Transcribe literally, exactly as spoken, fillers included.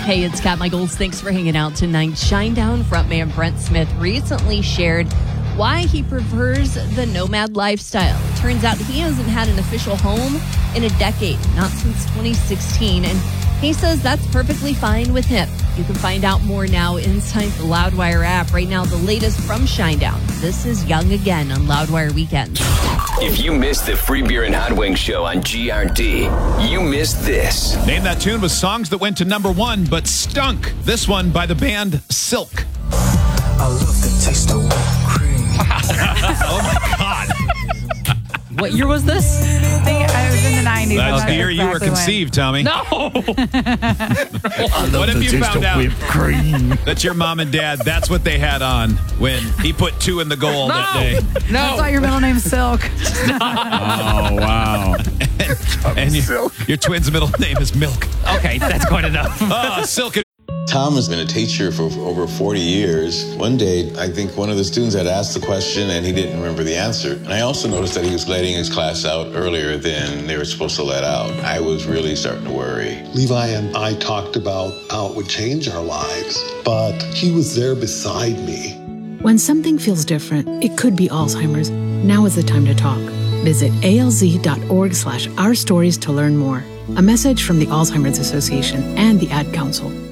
Hey, it's Kat Michaels. Thanks for hanging out tonight. Shinedown frontman Brent Smith recently shared why he prefers the nomad lifestyle. Turns out he hasn't had an official home in a decade, not since twenty sixteen, and he says that's perfectly fine with him. You can find out more now inside the Loudwire app. Right now, the latest from Shinedown. This is Young Again on Loudwire Weekends. If you missed the Free Beer and Hot Wings show on G R D, you missed this. Name that tune with songs that went to number one but stunk. This one by the band Silk. I love the taste of whipped cream. Oh my God. What year was this? I think I was in the nineties. That's the year you were conceived, Tommy. No. What if you found out that your mom and dad, that's what they had on when he put two in the goal No. that day? No. I thought your middle name's Silk. Oh, wow. and and your, your twin's middle name is Milk. Okay, that's quite enough. Oh, Silk. Tom has been a teacher for over forty years. One day, I think one of the students had asked the question and he didn't remember the answer. And I also noticed that he was letting his class out earlier than they were supposed to let out. I was really starting to worry. Levi and I talked about how it would change our lives, but he was there beside me. When something feels different, it could be Alzheimer's. Now is the time to talk. Visit alz.org slash our stories to learn more. A message from the Alzheimer's Association and the Ad Council.